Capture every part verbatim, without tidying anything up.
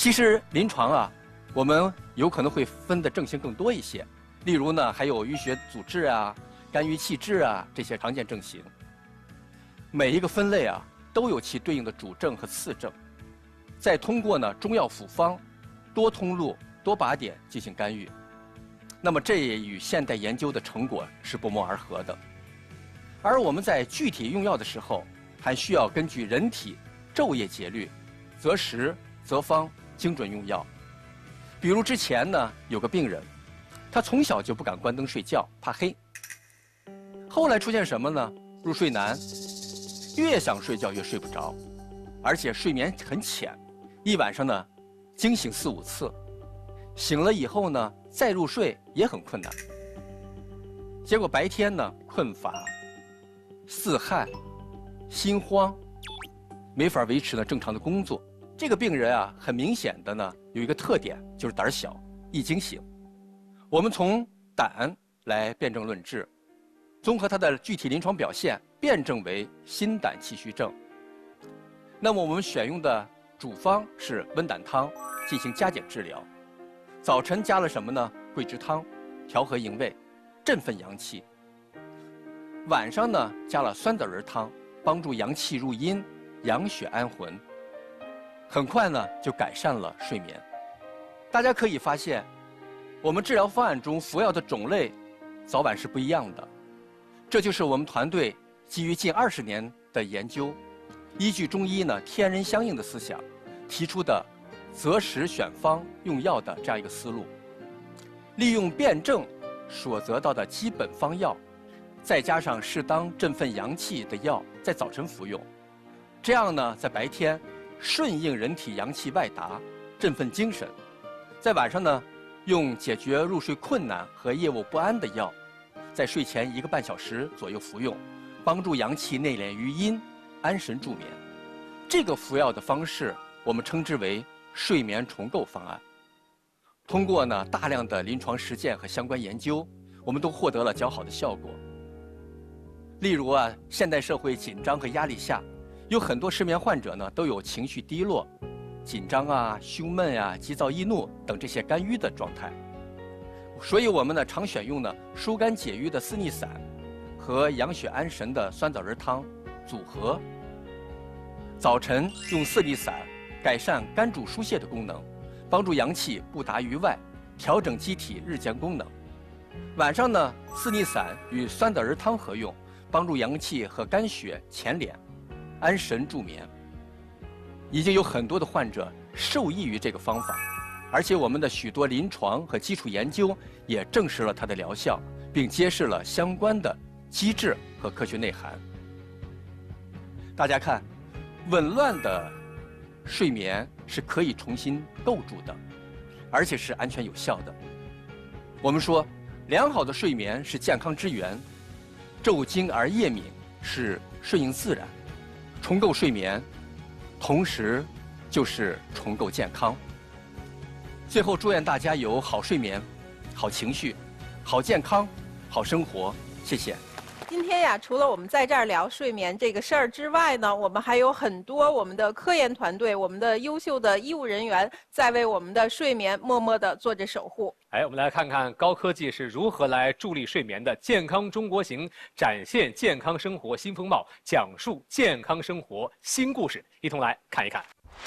其实临床啊，我们有可能会分的症型更多一些，例如呢，还有淤血阻滞啊、肝郁气滞啊这些常见症型。每一个分类啊，都有其对应的主症和次症，再通过呢中药复方、多通路、多靶点进行干预。那么这也与现代研究的成果是不谋而合的。而我们在具体用药的时候，还需要根据人体昼夜节律，择时择方，精准用药。比如之前呢，有个病人，他从小就不敢关灯睡觉，怕黑。后来出现什么呢？入睡难，越想睡觉越睡不着，而且睡眠很浅，一晚上呢惊醒四五次，醒了以后呢再入睡也很困难。结果白天呢困乏、四汗、心慌，没法维持呢正常的工作。这个病人啊，很明显的呢有一个特点，就是胆小，易惊醒。我们从胆来辨证论治，综合他的具体临床表现，辨证为心胆气虚症。那么我们选用的主方是温胆汤，进行加减治疗。早晨加了什么呢？桂枝汤，调和营卫，振奋阳气。晚上呢加了酸枣仁汤，帮助阳气入阴，养血安魂。很快呢就改善了睡眠。大家可以发现，我们治疗方案中服药的种类早晚是不一样的。这就是我们团队基于近二十年的研究，依据中医呢天人相应的思想，提出的择时选方用药的这样一个思路，利用辨证所择到的基本方药，再加上适当振奋阳气的药，在早晨服用，这样呢在白天顺应人体阳气外达，振奋精神；在晚上呢用解决入睡困难和夜卧不安的药，在睡前一个半小时左右服用，帮助阳气内敛于阴，安神助眠。这个服药的方式，我们称之为睡眠重构方案。通过呢大量的临床实践和相关研究，我们都获得了较好的效果。例如啊，现代社会紧张和压力下，有很多失眠患者呢都有情绪低落、紧张啊、胸闷啊、急躁易怒等这些肝郁的状态。所以我们呢常选用呢疏肝解郁的四逆散和养血安神的酸枣仁汤组合。早晨用四逆散改善肝主疏泄的功能，帮助阳气不达于外，调整机体日间功能。晚上呢，四逆散与酸枣仁汤合用，帮助阳气和肝血潜敛，安神助眠。已经有很多的患者受益于这个方法，而且我们的许多临床和基础研究也证实了它的疗效，并揭示了相关的机制和科学内涵。大家看，紊乱的睡眠是可以重新构筑的，而且是安全有效的。我们说，良好的睡眠是健康之源，昼精而夜敏是顺应自然，重构睡眠，同时就是重构健康。最后，祝愿大家有好睡眠、好情绪、好健康、好生活。谢谢。 今天呀，除了我们在这儿聊睡眠这个事儿之外呢，我们还有很多我们的科研团队、我们的优秀的医务人员在为我们的睡眠默默地做着守护。 哎，我们来看看高科技是如何来助力睡眠的。健康中国行展现健康生活新风貌，讲述健康生活新故事，一同来看一看。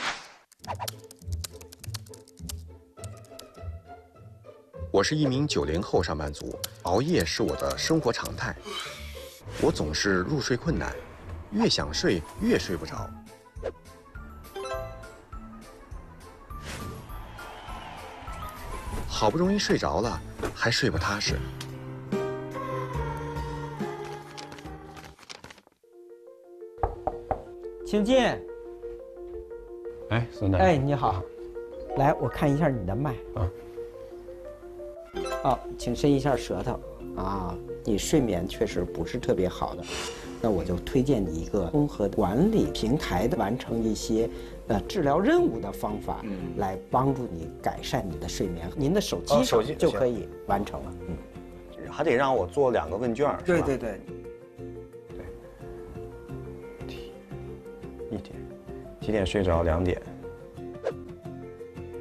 我是一名九零后上班族，熬夜是我的生活常态。我总是入睡困难，越想睡越睡不着。好不容易睡着了，还睡不踏实。 请进。 哎，孙大夫。 哎，你好。来，我看一下你的脉啊。哦，请伸一下舌头啊。你睡眠确实不是特别好的，那我就推荐你一个综合管理平台的，完成一些呃治疗任务的方法，嗯，来帮助你改善你的睡眠。您的手机哦、手机就可以完成了，嗯， 还得让我做两个问卷， 对对对， 对，一点，几点睡着？两点。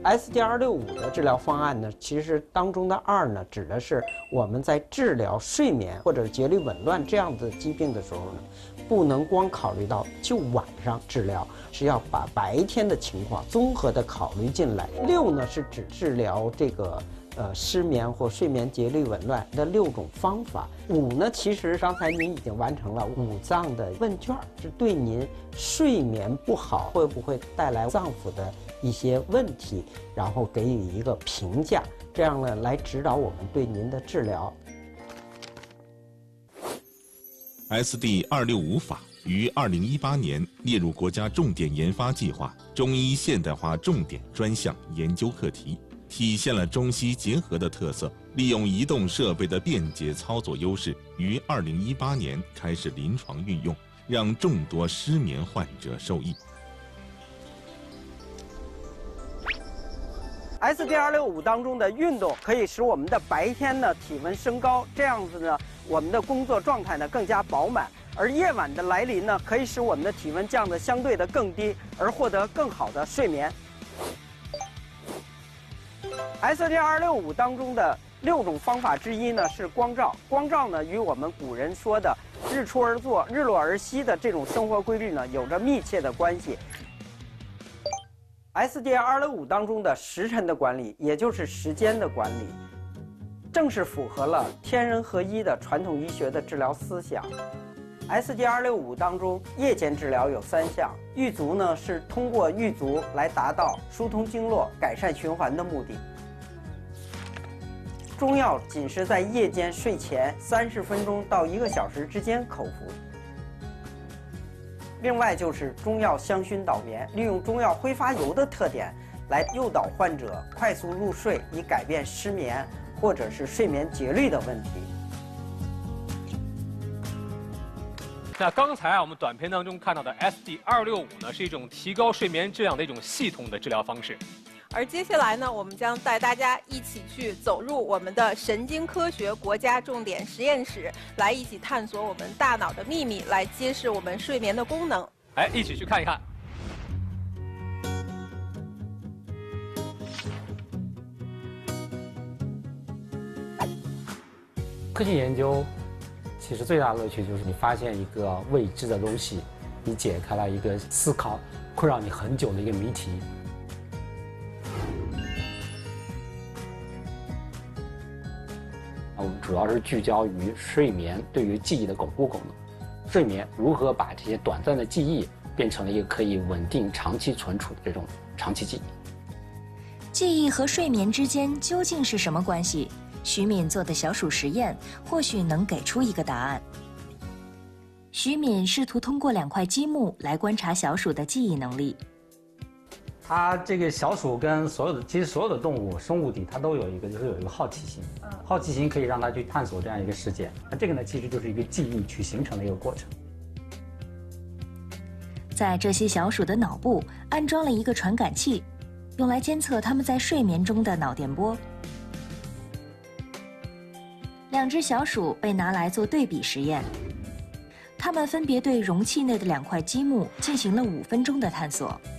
S D 二六五的治疗方案呢，其实当中的二呢，指的是我们在治疗睡眠或者节律紊乱这样的疾病的时候呢，不能光考虑到就晚上治疗，是要把白天的情况综合的考虑进来。六呢是指治疗这个呃失眠或睡眠节律紊乱的六种方法。五呢，其实刚才您已经完成了五脏的问卷，是对您睡眠不好会不会带来脏腑的一些问题，然后给予一个评价，这样呢来指导我们对您的治疗。 S D 二六五法于二零一八年列入国家重点研发计划中医现代化重点专项研究课题，体现了中西结合的特色，利用移动设备的便捷操作优势，于二零一八年开始临床运用，让众多失眠患者受益。 S D 二六五当中的运动可以使我们的白天呢体温升高，这样子呢我们的工作状态呢更加饱满，而夜晚的来临呢可以使我们的体温降得相对的更低，而获得更好的睡眠。S D 二六五当中的六种方法之一呢是光照，光照呢与我们古人说的日出而作、日落而息的这种生活规律呢有着密切的关系。S D 二六五当中的时辰的管理，也就是时间的管理，正是符合了天人合一的传统医学的治疗思想。S D 二六五当中，夜间治疗有三项，狱足呢是通过狱足来达到疏通经络、改善循环的目的。中药仅是在夜间睡前三十分钟到一个小时之间口服。另外就是中药香薰导眠，利用中药挥发油的特点来诱导患者快速入睡，以改变失眠或者是睡眠节律的问题。 那刚才啊，我们短片当中看到的 S D 二六五呢，是一种提高睡眠质量的一种系统的治疗方式。 而接下来呢，我们将带大家一起去走入我们的神经科学国家重点实验室，来一起探索我们大脑的秘密，来揭示我们睡眠的功能。 哎，一起去看一看。 科学研究其实最大的乐趣就是你发现一个未知的东西，你解开了一个思考困扰你很久的一个谜题。我们主要是聚焦于睡眠对于记忆的巩固功能，睡眠如何把这些短暂的记忆变成了一个可以稳定长期存储的这种长期记忆。 记忆和睡眠之间究竟是什么关系？徐敏做的小鼠实验或许能给出一个答案。徐敏试图通过两块积木来观察小鼠的记忆能力。 它这个小鼠跟所有的，其实所有的动物生物体它都有一个，就是有一个好奇心。好奇心可以让它去探索这样一个世界。那这个呢，其实就是一个记忆去形成的一个过程。 在这些小鼠的脑部安装了一个传感器，用来监测它们在睡眠中的脑电波。两只小鼠被拿来做对比实验，它们分别对容器内的两块积木进行了五分钟的探索。